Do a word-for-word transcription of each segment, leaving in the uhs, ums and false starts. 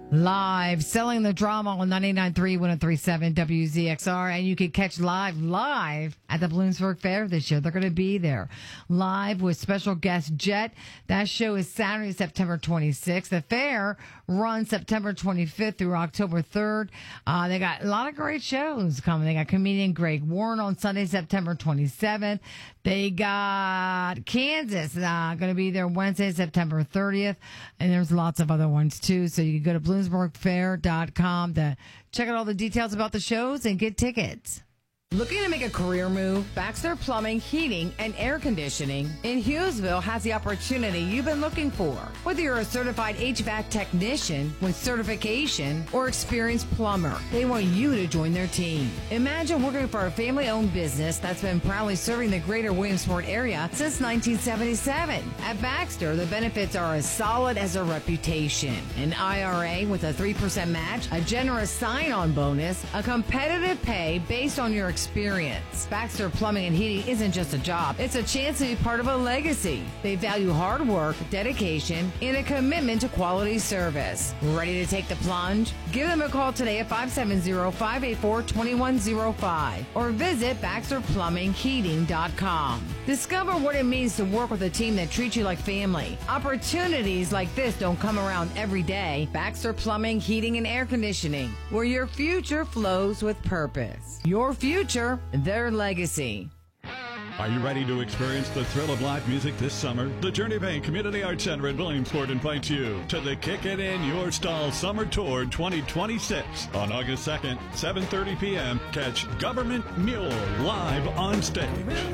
Live, selling the drama on ninety-nine point three, one oh three point seven W Z X R. And you can catch live, live at the Bloomsburg Fair this year. They're going to be there live with special guest Jet. That show is Saturday, September twenty-sixth. The fair runs September twenty-fifth through October third. Uh, they got a lot of great shows coming. They got comedian Greg Warren on Sunday, September twenty-seventh. They got Kansas uh, going to be there Wednesday, September thirtieth. And there's lots of other ones too. So you can go to bloomsburg fair dot com to check out all the details about the shows and get tickets. Looking to make a career move? Baxter Plumbing, Heating, and Air Conditioning in Hughesville has the opportunity you've been looking for. Whether you're a certified H V A C technician with certification or experienced plumber, they want you to join their team. Imagine working for a family-owned business that's been proudly serving the greater Williamsport area since nineteen seventy-seven. At Baxter, the benefits are as solid as a reputation. An I R A with a three percent match, a generous sign-on bonus, a competitive pay based on your experience. Baxter Plumbing and Heating isn't just a job, it's a chance to be part of a legacy. They value hard work, dedication, and a commitment to quality service. Ready to take the plunge? Give them a call today at five seven zero, five eight four, two one zero five or visit baxter plumbing heating dot com. Discover what it means to work with a team that treats you like family. Opportunities like this don't come around every day. Baxter Plumbing, Heating, and Air Conditioning, where your future flows with purpose. Your future, their legacy. Are you ready to experience the thrill of live music this summer? The Journey Bank Community Arts Center in Williamsport invites you to the Kick It In Your Stall Summer Tour twenty twenty-six. On August second, seven thirty p.m., catch Government Mule live on stage.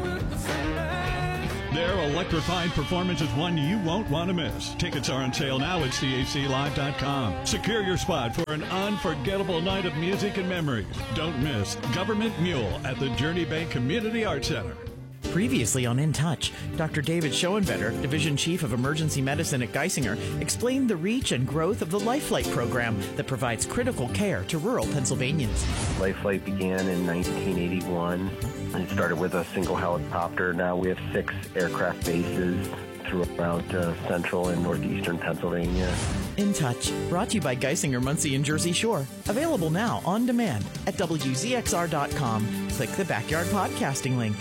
Their electrifying performance is one you won't want to miss. Tickets are on sale now at C A C live dot com. Secure your spot for an unforgettable night of music and memories. Don't miss Government Mule at the Journey Bank Community Arts Center. Previously on In Touch, Doctor David Schoenvetter, Division Chief of Emergency Medicine at Geisinger, explained the reach and growth of the LifeFlight program that provides critical care to rural Pennsylvanians. LifeFlight began in nineteen eighty-one. It started with a single helicopter. Now we have six aircraft bases throughout uh, central and northeastern Pennsylvania. In Touch, brought to you by Geisinger, Muncie, and Jersey Shore. Available now on demand at W Z X R dot com. Click the Backyard Podcasting link.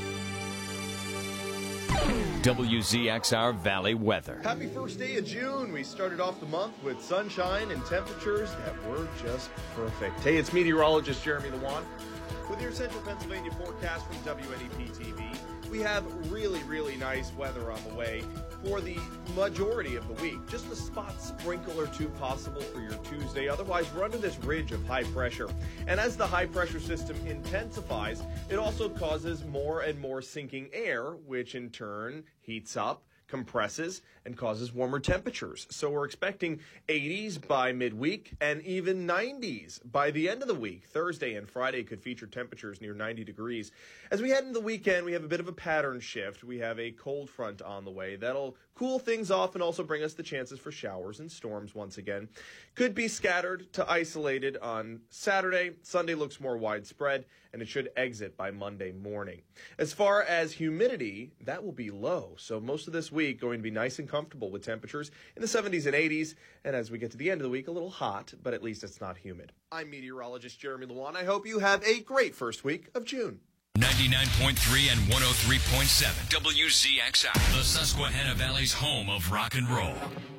W Z X R Valley weather. Happy first day of June. We started off the month with sunshine and temperatures that were just perfect. Hey, it's meteorologist Jeremy Lewan with your Central Pennsylvania forecast from W N E P T V. We have really, really nice weather on the way for the majority of the week. Just a spot sprinkle or two possible for your Tuesday. Otherwise, we're under this ridge of high pressure. And as the high pressure system intensifies, it also causes more and more sinking air, which in turn heats up, compresses, and causes warmer temperatures. So we're expecting eighties by midweek and even nineties by the end of the week. Thursday and Friday could feature temperatures near ninety degrees. As we head into the weekend, we have a bit of a pattern shift. We have a cold front on the way. That'll cool things off and also bring us the chances for showers and storms once again. Could be scattered to isolated on Saturday. Sunday looks more widespread, and it should exit by Monday morning. As far as humidity, that will be low. So most of this week going to be nice and comfortable with temperatures in the seventies and eighties. And as we get to the end of the week, a little hot, but at least it's not humid. I'm meteorologist Jeremy Lewan. I hope you have a great first week of June. ninety-nine point three and one oh three point seven W Z X R, the Susquehanna Valley's home of rock and roll.